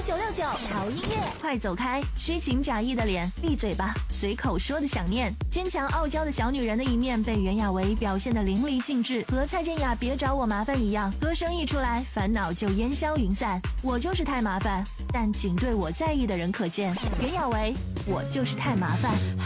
969潮音乐。 快走开，虚情假意的脸，闭嘴吧，随口说的想念。坚强傲娇的小女人的一面被袁娅维表现得淋漓尽致，和蔡健雅别找我麻烦一样，歌声一出来，烦恼就烟消云散。我就是太麻烦，但仅对我在意的人可见。袁娅维，我就是太麻烦。